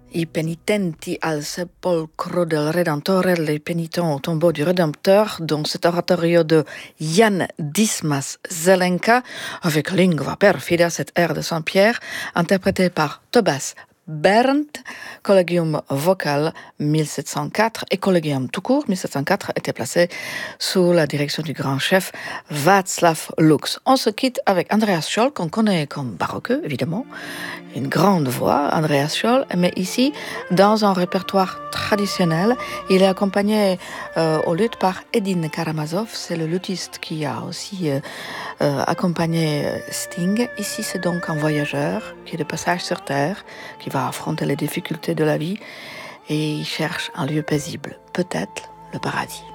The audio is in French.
I penitenti al sepolcro del Redentore, les pénitents au tombeau du Rédempteur, dont cet oratorio de Jan Dismas Zelenka, avec Lingua perfida, cette air de Saint-Pierre, interprété par Tobias Berndt, Collegium vocal 1704 et Collegium tout court 1704 était placé sous la direction du grand chef Václav Lux. On se quitte avec Andreas Scholl, qu'on connaît comme baroqueux, évidemment. Une grande voix, Andreas Scholl, mais ici, dans un répertoire traditionnel, il est accompagné au luth par Edin Karamazov, c'est le luthiste qui a aussi accompagné Sting. Ici, c'est donc un voyageur qui est de passage sur Terre, qui va affronter les difficultés de la vie et il cherche un lieu paisible, peut-être le paradis.